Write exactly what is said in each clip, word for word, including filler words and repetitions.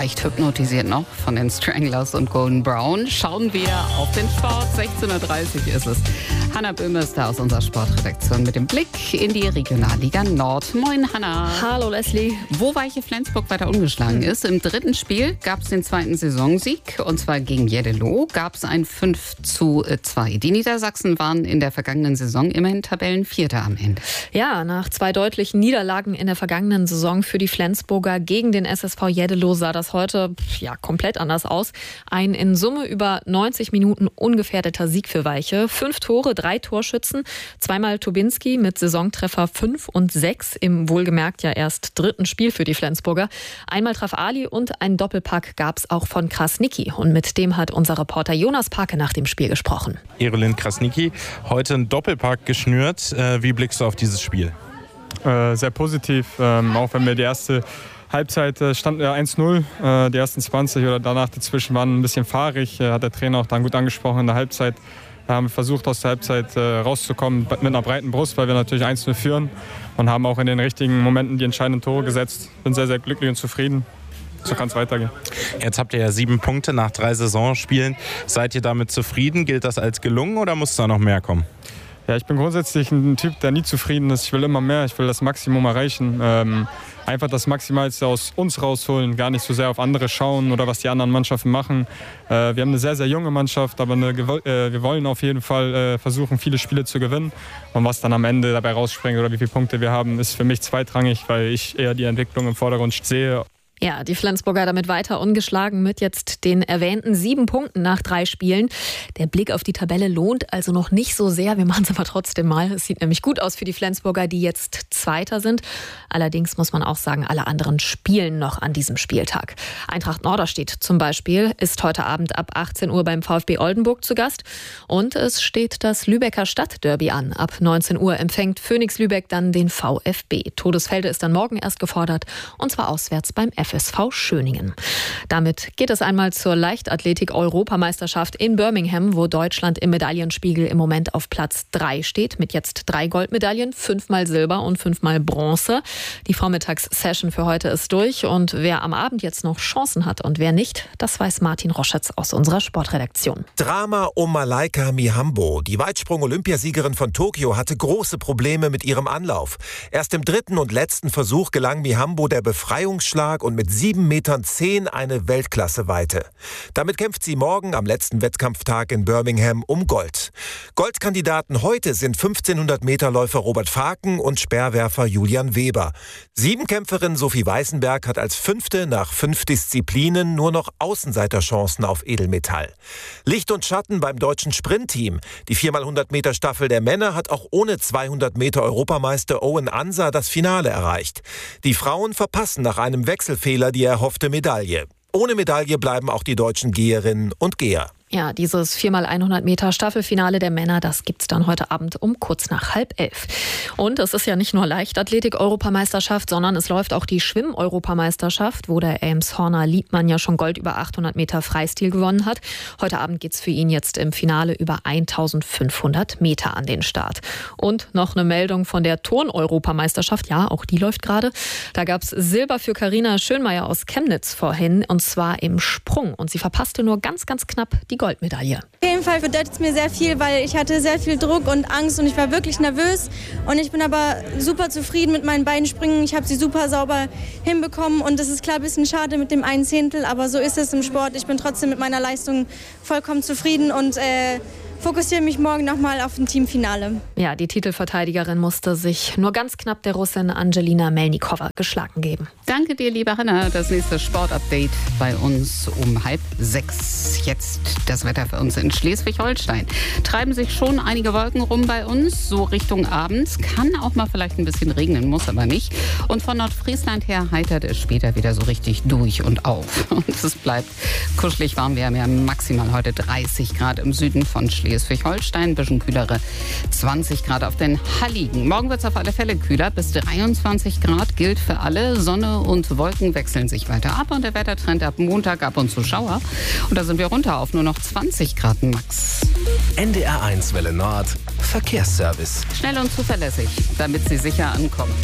leicht hypnotisiert noch von den Stranglers und Golden Brown. Schauen wir auf den Sport. sechzehn Uhr dreißig ist es. Hanna Böhme ist da aus unserer Sportredaktion mit dem Blick in die Regionalliga Nord. Moin, Hanna. Hallo, Leslie. Wo Weiche Flensburg weiter ungeschlagen ist. Im dritten Spiel gab es den zweiten Saisonsieg, und zwar gegen Jeddelo. Gab es ein fünf zu zwei. Die Niedersachsen waren in der vergangenen Saison immerhin Tabellenvierter am Ende. Ja, nach zwei deutlichen Niederlagen in der vergangenen Saison für die Flensburger gegen den S S V Jeddelo sah das heute ja komplett anders aus. Ein in Summe über neunzig Minuten ungefährdeter Sieg für Weiche. Fünf Tore, drei Torschützen, zweimal Tobinski mit Saisontreffer fünf und sechs im wohlgemerkt ja erst dritten Spiel für die Flensburger. Einmal traf Ali und ein Doppelpack gab es auch von Krasniqi. Und mit dem hat unser Reporter Jonas Parke nach dem Spiel gesprochen. Erolin Krasniqi, heute ein Doppelpack geschnürt. Wie blickst du auf dieses Spiel? Äh, sehr positiv, ähm, auch wenn wir die erste Halbzeit äh, standen wir eins null, äh, die ersten zwanzig oder danach dazwischen waren ein bisschen fahrig, äh, hat der Trainer auch dann gut angesprochen in der Halbzeit. Wir haben versucht, aus der Halbzeit äh, rauszukommen mit einer breiten Brust, weil wir natürlich eins null führen und haben auch in den richtigen Momenten die entscheidenden Tore gesetzt. Bin sehr, sehr glücklich und zufrieden. So kann es weitergehen. Jetzt habt ihr ja sieben Punkte nach drei Saisonspielen. Seid ihr damit zufrieden? Gilt das als gelungen oder muss da noch mehr kommen? Ja, ich bin grundsätzlich ein Typ, der nie zufrieden ist. Ich will immer mehr, ich will das Maximum erreichen. Ähm, einfach das Maximalste aus uns rausholen, gar nicht so sehr auf andere schauen oder was die anderen Mannschaften machen. Äh, wir haben eine sehr, sehr junge Mannschaft, aber eine, äh, wir wollen auf jeden Fall äh, versuchen, viele Spiele zu gewinnen. Und was dann am Ende dabei rausspringt oder wie viele Punkte wir haben, ist für mich zweitrangig, weil ich eher die Entwicklung im Vordergrund sehe. Ja, die Flensburger damit weiter ungeschlagen mit jetzt den erwähnten sieben Punkten nach drei Spielen. Der Blick auf die Tabelle lohnt also noch nicht so sehr. Wir machen es aber trotzdem mal. Es sieht nämlich gut aus für die Flensburger, die jetzt Zweiter sind. Allerdings muss man auch sagen, alle anderen spielen noch an diesem Spieltag. Eintracht Norderstedt zum Beispiel ist heute Abend ab achtzehn Uhr beim VfB Oldenburg zu Gast. Und es steht das Lübecker Stadtderby an. Ab neunzehn Uhr empfängt Phoenix Lübeck dann den VfB. Todesfelde ist dann morgen erst gefordert, und zwar auswärts beim F S V Schöningen. Damit geht es einmal zur Leichtathletik-Europameisterschaft in Birmingham, wo Deutschland im Medaillenspiegel im Moment auf Platz drei steht, mit jetzt drei Goldmedaillen, fünfmal Silber und fünfmal Bronze. Die Vormittagssession für heute ist durch, und wer am Abend jetzt noch Chancen hat und wer nicht, das weiß Martin Roschetz aus unserer Sportredaktion. Drama um Malaika Mihambo. Die Weitsprung-Olympiasiegerin von Tokio hatte große Probleme mit ihrem Anlauf. Erst im dritten und letzten Versuch gelang Mihambo der Befreiungsschlag und mit sieben Metern zehn eine Weltklasse-Weite. Damit kämpft sie morgen am letzten Wettkampftag in Birmingham um Gold. Goldkandidaten heute sind fünfzehnhundert-Meter-Läufer Robert Faken und Speerwerfer Julian Weber. Siebenkämpferin Sophie Weißenberg hat als Fünfte nach fünf Disziplinen nur noch Außenseiterchancen auf Edelmetall. Licht und Schatten beim deutschen Sprintteam. Die vier mal hundert Meter Staffel der Männer hat auch ohne zweihundert Meter Europameister Owen Ansa das Finale erreicht. Die Frauen verpassen nach einem Wechselfehler die erhoffte Medaille. Ohne Medaille bleiben auch die deutschen Geherinnen und Geher. Ja, dieses vier mal hundert Meter Staffelfinale der Männer, das gibt's dann heute Abend um kurz nach halb elf. Und es ist ja nicht nur Leichtathletik-Europameisterschaft, sondern es läuft auch die Schwimm-Europameisterschaft, wo der Elmshorner Liebmann ja schon Gold über achthundert Meter Freistil gewonnen hat. Heute Abend geht's für ihn jetzt im Finale über eintausendfünfhundert Meter an den Start. Und noch eine Meldung von der Turn-Europameisterschaft. Ja, auch die läuft gerade. Da gab's Silber für Carina Schönmeier aus Chemnitz vorhin, und zwar im Sprung. Und sie verpasste nur ganz, ganz knapp die Goldmedaille. Auf jeden Fall bedeutet es mir sehr viel, weil ich hatte sehr viel Druck und Angst und ich war wirklich nervös. Und ich bin aber super zufrieden mit meinen beiden Sprüngen. Ich habe sie super sauber hinbekommen, und es ist klar ein bisschen schade mit dem einen Zehntel, aber so ist es im Sport. Ich bin trotzdem mit meiner Leistung vollkommen zufrieden und äh, fokussiere mich morgen nochmal auf ein Teamfinale. Ja, die Titelverteidigerin musste sich nur ganz knapp der Russin Angelina Melnikova geschlagen geben. Danke dir, liebe Hanna. Das nächste Sportupdate bei uns um halb sechs. Jetzt das Wetter für uns in Schleswig-Holstein. Treiben sich schon einige Wolken rum bei uns, so Richtung Abends. Kann auch mal vielleicht ein bisschen regnen, muss aber nicht. Und von Nordfriesland her heitert es später wieder so richtig durch und auf. Und es bleibt kuschelig warm. Wir haben ja maximal heute dreißig Grad im Süden von Schleswig-Holstein. Ein bisschen kühlere zwanzig Grad auf den Halligen. Morgen wird es auf alle Fälle kühler. Bis dreiundzwanzig Grad gilt für alle. Sonne und Wolken wechseln sich weiter ab. Und der Wettertrend ab Montag ab und zu Schauer. Und da sind wir runter auf nur noch zwanzig Grad max. N D R eins Welle Nord. Verkehrsservice. Schnell und zuverlässig, damit Sie sicher ankommen.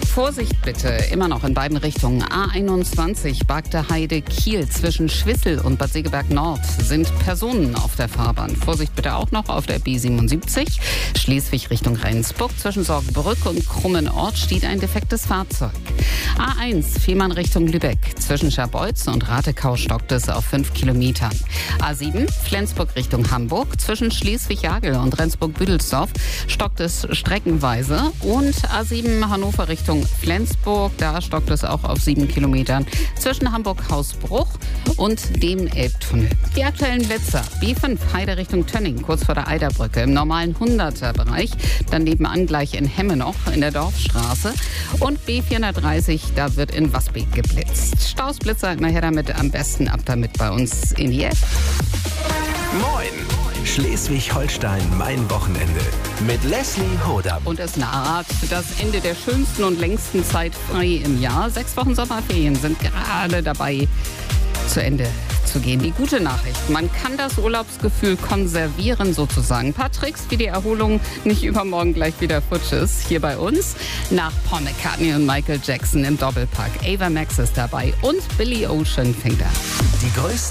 Vorsicht bitte, immer noch in beiden Richtungen. A einundzwanzig, Bagde-Heide, Kiel zwischen Schwissel und Bad Segeberg Nord sind Personen auf der Fahrbahn. Vorsicht bitte auch noch auf der B siebenundsiebzig, Schleswig Richtung Rendsburg. Zwischen Sorgenbrück und Krummenort steht ein defektes Fahrzeug. A eins, Fehmarn Richtung Lübeck. Zwischen Scherbeutz und Ratekau stockt es auf fünf Kilometern. A sieben, Flensburg Richtung Hamburg. Zwischen Schleswig-Jagel und Rendsburg-Büdelsdorf stockt es streckenweise. Und A sieben, Hannover Richtung Flensburg. Da stockt es auch auf sieben Kilometern zwischen Hamburg-Hausbruch und dem Elbtunnel. Die aktuellen Blitzer. B fünf, Heide Richtung Tönning, kurz vor der Eiderbrücke im normalen hunderter-Bereich. Dann nebenan gleich in Hemme noch in der Dorfstraße. Und B vierhundertdreißig, da wird in Wasbeek geblitzt. Stausblitzer nachher damit am besten ab damit bei uns in die App. Moin! Schleswig-Holstein, mein Wochenende. Mit Leslie Hodam. Und es naht das Ende der schönsten und längsten Zeit frei im Jahr. Sechs Wochen Sommerferien sind gerade dabei zu Ende zu gehen. Die gute Nachricht, man kann das Urlaubsgefühl konservieren sozusagen. Ein paar Tricks, wie die Erholung nicht übermorgen gleich wieder futsch ist. Hier bei uns nach Paul McCartney und Michael Jackson im Doppelpack. Ava Max ist dabei und Billy Ocean fängt an. Die größten